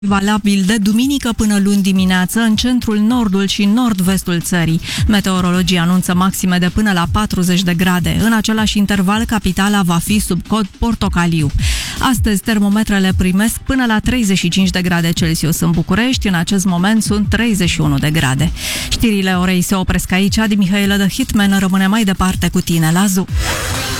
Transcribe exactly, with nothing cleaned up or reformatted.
Valabil de duminică până luni dimineață în centrul, nordul și nord-vestul țării. Meteorologii anunță maxime de până la patruzeci de grade. În același interval, capitala va fi sub cod portocaliu. Astăzi, termometrele primesc până la treizeci și cinci de grade Celsius în București. În acest moment sunt treizeci și unu de grade. Știrile orei se opresc aici. Adi Mihaela de Hitman rămâne mai departe cu tine la Zoo.